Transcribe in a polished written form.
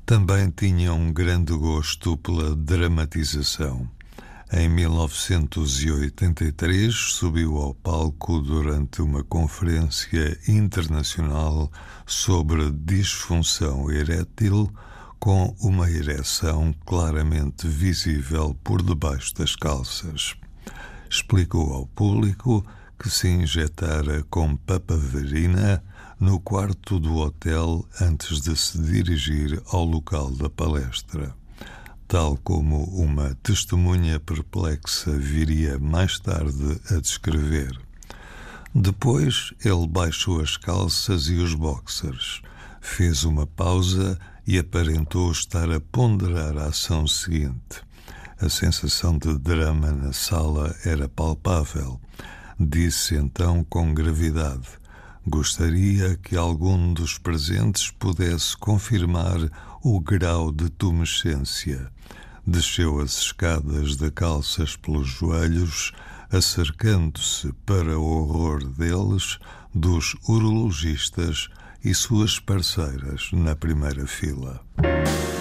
Também tinha um grande gosto pela dramatização. Em 1983, subiu ao palco durante uma conferência internacional sobre disfunção erétil, com uma ereção claramente visível por debaixo das calças. Explicou ao público que se injetara com papaverina no quarto do hotel antes de se dirigir ao local da palestra. Tal como uma testemunha perplexa viria mais tarde a descrever. Depois ele baixou as calças e os boxers, fez uma pausa e aparentou estar a ponderar a ação seguinte. A sensação de drama na sala era palpável. Disse então com gravidade: gostaria que algum dos presentes pudesse confirmar o grau de tumescência. Desceu as escadas de calças pelos joelhos, acercando-se, para o horror deles, dos urologistas e suas parceiras na primeira fila.